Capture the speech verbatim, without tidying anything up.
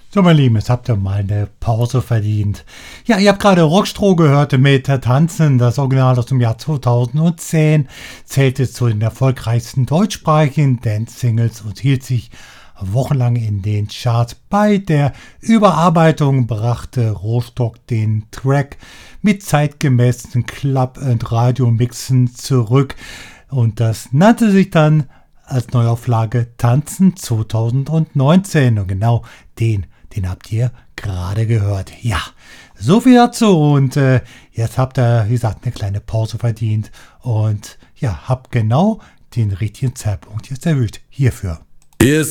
So, mein Lieben, jetzt habt ihr mal eine Pause verdient. Ja, ihr habt gerade Rockstroh gehört mit Tanzen. Das Original aus dem Jahr zweitausendzehn zählte zu den erfolgreichsten deutschsprachigen Dance-Singles und hielt sich wochenlang in den Charts. Bei der Überarbeitung brachte Rostock den Track mit zeitgemäßen Club- und Radiomixen zurück. Und das nannte sich dann als Neuauflage Tanzen zweitausendneunzehn. Und genau den Den habt ihr gerade gehört. Ja, so viel dazu. Und äh, jetzt habt ihr, wie gesagt, eine kleine Pause verdient. Und ja, habt genau den richtigen Zeitpunkt jetzt erwischt hierfür. Hier